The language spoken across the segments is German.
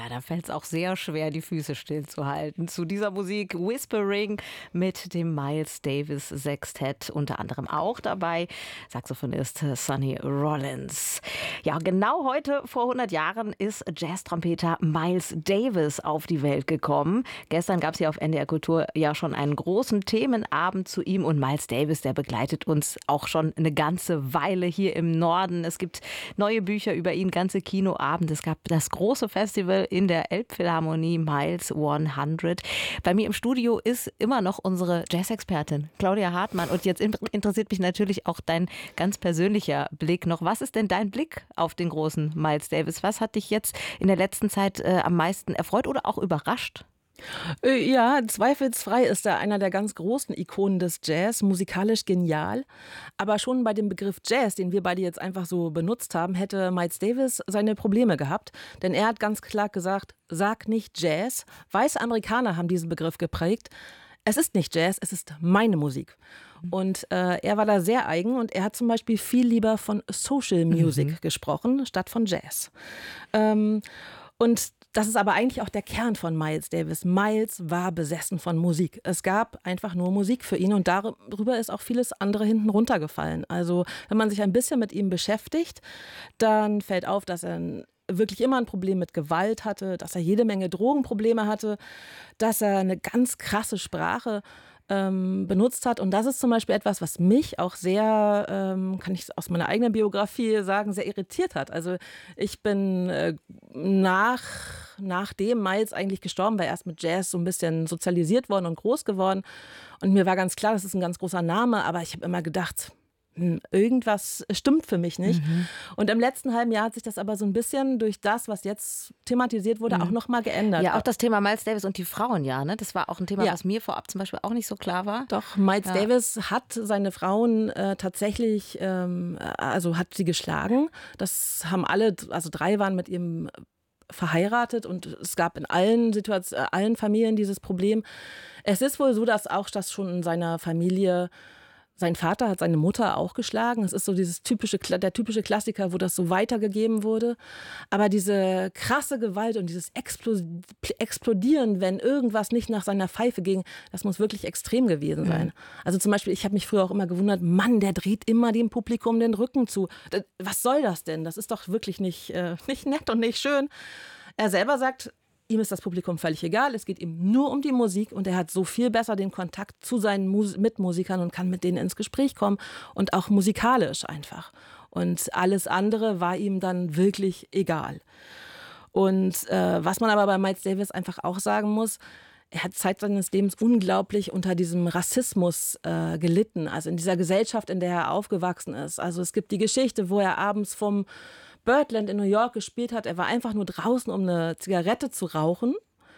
Ja, da fällt es auch sehr schwer, die Füße stillzuhalten. Zu dieser Musik Whispering mit dem Miles Davis Sextett, unter anderem auch dabei Saxophonist Sonny Rollins. Ja, genau heute vor 100 Jahren ist Jazztrompeter Miles Davis auf die Welt gekommen. Gestern gab es hier auf NDR Kultur ja schon einen großen Themenabend zu ihm und Miles Davis, der begleitet uns auch schon eine ganze Weile hier im Norden. Es gibt neue Bücher über ihn, ganze Kinoabende. Es gab das große Festival in der Elbphilharmonie Miles 100. Bei mir im Studio ist immer noch unsere Jazz-Expertin Claudia Hartmann. Und jetzt interessiert mich natürlich auch dein ganz persönlicher Blick noch. Was ist denn dein Blick auf den großen Miles Davis? Was hat dich jetzt in der letzten Zeit am meisten erfreut oder auch überrascht? Ja, zweifelsfrei ist er einer der ganz großen Ikonen des Jazz, musikalisch genial. Aber schon bei dem Begriff Jazz, den wir beide jetzt einfach so benutzt haben, hätte Miles Davis seine Probleme gehabt. Denn er hat ganz klar gesagt, sag nicht Jazz. Weiße Amerikaner haben diesen Begriff geprägt. Es ist nicht Jazz, es ist meine Musik. Und er war da sehr eigen und er hat zum Beispiel viel lieber von Social Music gesprochen, statt von Jazz. Und das ist aber eigentlich auch der Kern von Miles Davis. Miles war besessen von Musik. Es gab einfach nur Musik für ihn und darüber ist auch vieles andere hinten runtergefallen. Also wenn man sich ein bisschen mit ihm beschäftigt, dann fällt auf, dass er wirklich immer ein Problem mit Gewalt hatte, dass er jede Menge Drogenprobleme hatte, dass er eine ganz krasse Sprache benutzt hat. Und das ist zum Beispiel etwas, was mich auch sehr, kann ich aus meiner eigenen Biografie sagen, sehr irritiert hat. Also ich bin nachdem Miles eigentlich gestorben war, erst mit Jazz so ein bisschen sozialisiert worden und groß geworden. Und mir war ganz klar, das ist ein ganz großer Name, aber ich habe immer gedacht, irgendwas stimmt für mich nicht. Und im letzten halben Jahr hat sich das aber so ein bisschen durch das, was jetzt thematisiert wurde, auch nochmal geändert. Ja, auch das Thema Miles Davis und die Frauen, ja, ne? Das war auch ein Thema, Ja. was mir vorab zum Beispiel auch nicht so klar war. Doch, Miles Davis hat seine Frauen tatsächlich, also hat sie geschlagen. Das haben alle, also 3 waren mit ihm verheiratet und es gab in allen allen Familien dieses Problem. Es ist wohl so, dass auch das schon in seiner Familie. Sein Vater hat seine Mutter auch geschlagen. Es ist so der typische Klassiker, wo das so weitergegeben wurde. Aber diese krasse Gewalt und dieses Explodieren, wenn irgendwas nicht nach seiner Pfeife ging, das muss wirklich extrem gewesen sein. Also zum Beispiel, ich habe mich früher auch immer gewundert, Mann, der dreht immer dem Publikum den Rücken zu. Was soll das denn? Das ist doch wirklich nicht nett und nicht schön. Er selber sagt, ihm ist das Publikum völlig egal, es geht ihm nur um die Musik und er hat so viel besser den Kontakt zu seinen Mitmusikern und kann mit denen ins Gespräch kommen und auch musikalisch einfach. Und alles andere war ihm dann wirklich egal. Und was man aber bei Miles Davis einfach auch sagen muss, er hat Zeit seines Lebens unglaublich unter diesem Rassismus gelitten, also in dieser Gesellschaft, in der er aufgewachsen ist. Also es gibt die Geschichte, wo er abends vom Birdland in New York gespielt hat. Er war einfach nur draußen, um eine Zigarette zu rauchen.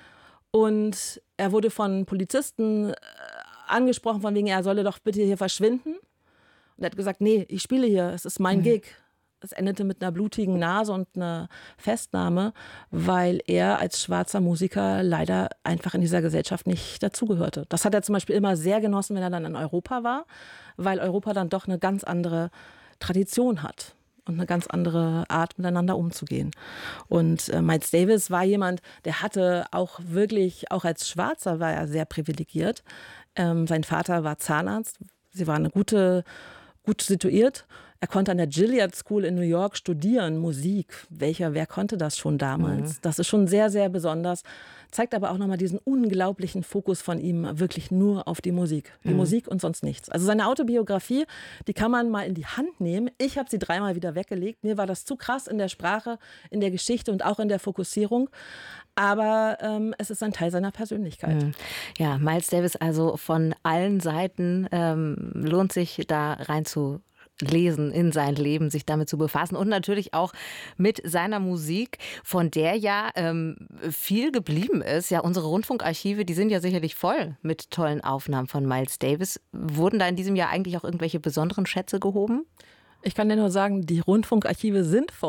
Und er wurde von Polizisten angesprochen, von wegen, er solle doch bitte hier verschwinden. Und er hat gesagt, nee, ich spiele hier, es ist mein Gig. Es endete mit einer blutigen Nase und einer Festnahme, weil er als schwarzer Musiker leider einfach in dieser Gesellschaft nicht dazugehörte. Das hat er zum Beispiel immer sehr genossen, wenn er dann in Europa war, weil Europa dann doch eine ganz andere Tradition hat. Und eine ganz andere Art, miteinander umzugehen. Und Miles Davis war jemand, der hatte auch wirklich, auch als Schwarzer war er sehr privilegiert. Sein Vater war Zahnarzt. Sie waren gut situiert. Er konnte an der Juilliard School in New York studieren, Musik. Wer konnte das schon damals? Das ist schon sehr, sehr besonders. Zeigt aber auch nochmal diesen unglaublichen Fokus von ihm wirklich nur auf die Musik. Die Musik und sonst nichts. Also seine Autobiografie, die kann man mal in die Hand nehmen. Ich habe sie 3-mal wieder weggelegt. Mir war das zu krass in der Sprache, in der Geschichte und auch in der Fokussierung. Aber es ist ein Teil seiner Persönlichkeit. Ja, Miles Davis also von allen Seiten lohnt sich da rein zu lesen in sein Leben, sich damit zu befassen und natürlich auch mit seiner Musik, von der ja viel geblieben ist. Ja, unsere Rundfunkarchive, die sind ja sicherlich voll mit tollen Aufnahmen von Miles Davis. Wurden da in diesem Jahr eigentlich auch irgendwelche besonderen Schätze gehoben? Ich kann dir nur sagen, die Rundfunkarchive sind voll,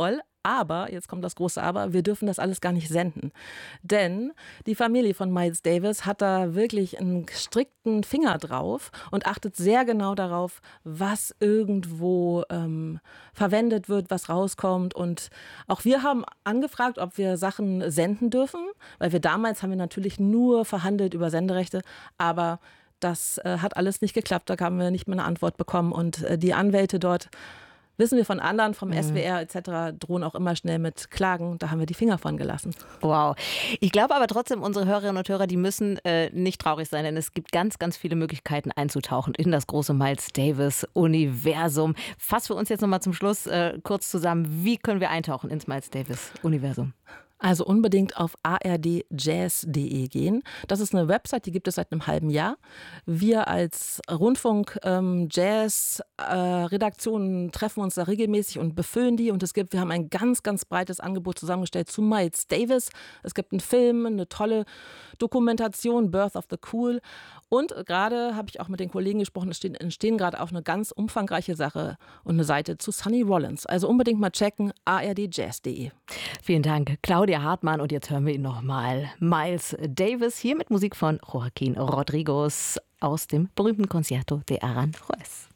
Aber, jetzt kommt das große Aber, wir dürfen das alles gar nicht senden. Denn die Familie von Miles Davis hat da wirklich einen strikten Finger drauf und achtet sehr genau darauf, was irgendwo verwendet wird, was rauskommt. Und auch wir haben angefragt, ob wir Sachen senden dürfen, weil damals haben wir natürlich nur verhandelt über Senderechte, aber das hat alles nicht geklappt, da haben wir nicht mehr eine Antwort bekommen und die Anwälte dort, wissen wir von anderen, vom SWR etc., drohen auch immer schnell mit Klagen, da haben wir die Finger von gelassen. Wow. Ich glaube aber trotzdem, unsere Hörerinnen und Hörer, die müssen nicht traurig sein, denn es gibt ganz, ganz viele Möglichkeiten einzutauchen in das große Miles Davis-Universum. Fass für uns jetzt nochmal zum Schluss kurz zusammen, wie können wir eintauchen ins Miles Davis-Universum? Also unbedingt auf ardjazz.de gehen. Das ist eine Website, die gibt es seit einem halben Jahr. Wir als Rundfunk-Jazz-Redaktion treffen uns da regelmäßig und befüllen die. Und wir haben ein ganz, ganz breites Angebot zusammengestellt zu Miles Davis. Es gibt einen Film, eine tolle Dokumentation, Birth of the Cool. Und gerade habe ich auch mit den Kollegen gesprochen, es entstehen gerade auch eine ganz umfangreiche Sache und eine Seite zu Sonny Rollins. Also unbedingt mal checken, ardjazz.de. Vielen Dank, Claudia Hartmann. Und jetzt hören wir ihn nochmal. Miles Davis, hier mit Musik von Joaquín Rodríguez aus dem berühmten Concierto de Aranjuez.